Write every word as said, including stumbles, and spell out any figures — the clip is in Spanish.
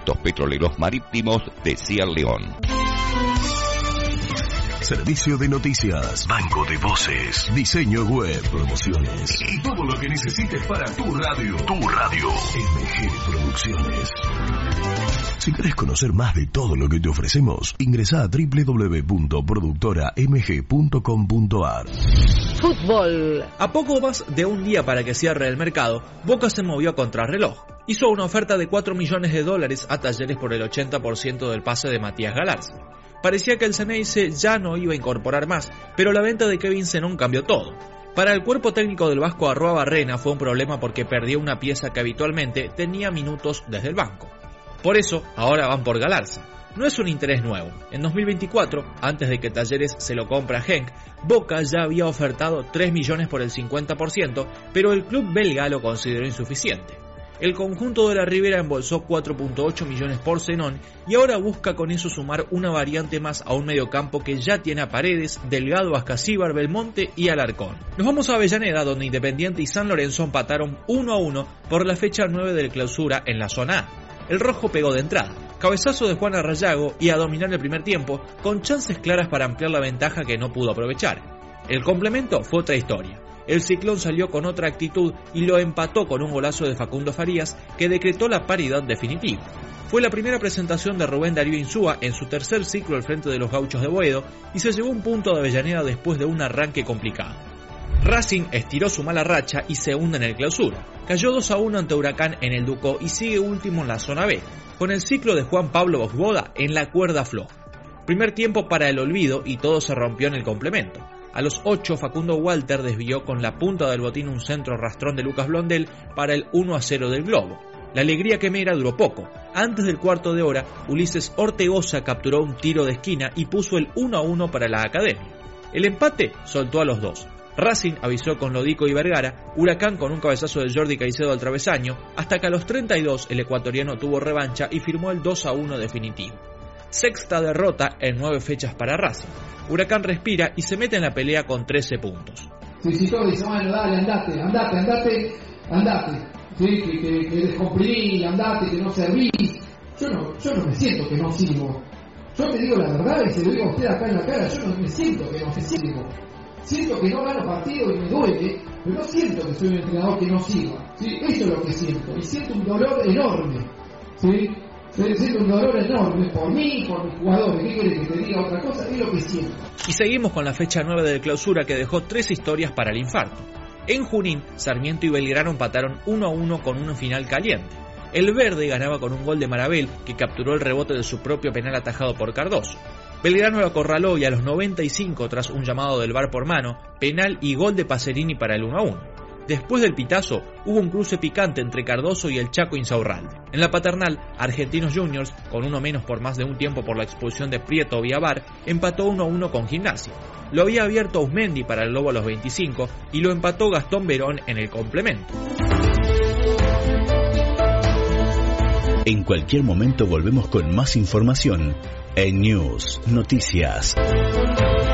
Depósitos Petroleros Marítimos de Ciar León. Servicio de noticias, banco de voces, diseño web, promociones y todo lo que necesites para tu radio. Tu radio. M G Producciones. Si querés conocer más de todo lo que te ofrecemos, ingresá a doble u doble u doble u punto productora m g punto com punto a r. Fútbol. A poco más de un día para que cierre el mercado, Boca se movió a contrarreloj. Hizo una oferta de cuatro millones de dólares a Talleres por el ochenta por ciento del pase de Matías Galarza. Parecía que el Xeneize ya no iba a incorporar más, pero la venta de Kevin Zenón cambió todo. Para el cuerpo técnico del vasco Arroa Barrena fue un problema porque perdió una pieza que habitualmente tenía minutos desde el banco. Por eso, ahora van por Galarza. No es un interés nuevo. En dos mil veinticuatro, antes de que Talleres se lo compra a Genk, Boca ya había ofertado tres millones por el cincuenta por ciento, pero el club belga lo consideró insuficiente. El conjunto de la Ribera embolsó cuatro punto ocho millones por Zenón y ahora busca con eso sumar una variante más a un mediocampo que ya tiene a Paredes, Delgado, Ascasíbar, Belmonte y Alarcón. Nos vamos a Avellaneda, donde Independiente y San Lorenzo empataron uno a uno por la fecha nueve del Clausura en la zona A. El rojo pegó de entrada, cabezazo de Juan Arrayago y a dominar el primer tiempo, con chances claras para ampliar la ventaja que no pudo aprovechar. El complemento fue otra historia. El Ciclón salió con otra actitud y lo empató con un golazo de Facundo Farías que decretó la paridad definitiva. Fue la primera presentación de Rubén Darío Insúa en su tercer ciclo al frente de los Gauchos de Boedo y se llevó un punto de Avellaneda después de un arranque complicado. Racing estiró su mala racha y se hunde en el Clausura. Cayó dos a uno ante Huracán en el Ducó y sigue último en la zona B, con el ciclo de Juan Pablo Bosboda en la cuerda floja. Primer tiempo para el olvido y todo se rompió en el complemento. A los ocho, Facundo Walter desvió con la punta del botín un centro rastrón de Lucas Blondel para el uno a cero del Globo. La alegría quemera duró poco. Antes del cuarto de hora, Ulises Ortegoza capturó un tiro de esquina y puso el uno a uno para la Academia. El empate soltó a los dos. Racing avisó con Lodico y Vergara, Huracán con un cabezazo de Jordi Caicedo al travesaño, hasta que a los treinta y dos el ecuatoriano tuvo revancha y firmó el dos a uno definitivo. Sexta derrota en nueve fechas para Racing. Huracán respira y se mete en la pelea con trece puntos. Sí, sí, todo dice, bueno, dale, andate, andate, andate, andate. Sí, que, que, que descomprimí, andate, que no servís. Yo no, yo no me siento que no sirvo. Yo te digo la verdad y se lo digo a usted acá en la cara, yo no me siento que no sirvo. Siento que no gano partido y me duele, pero no siento que soy un entrenador que no sirva. ¿Sí? Eso es lo que siento. Y siento un dolor enorme. ¿Sí? Siento un dolor enorme por mí, por mis jugadores. ¿Qué querés que te diga otra cosa? Es lo que siento. Y seguimos con la fecha nueve del Clausura que dejó tres historias para el infarto. En Junín, Sarmiento y Belgrano empataron uno a uno con un final caliente. El verde ganaba con un gol de Marabel, que capturó el rebote de su propio penal atajado por Cardoso. Belgrano lo acorraló y a los noventa y cinco, tras un llamado del V A R por mano, penal y gol de Pacerini para el uno a uno. Después del pitazo, hubo un cruce picante entre Cardoso y el Chaco Insaurralde. En la Paternal, Argentinos Juniors, con uno menos por más de un tiempo por la expulsión de Prieto vía V A R, empató uno a uno con Gimnasia. Lo había abierto Ausmendi para el Lobo a los veinticinco y lo empató Gastón Verón en el complemento. En cualquier momento volvemos con más información en News Noticias.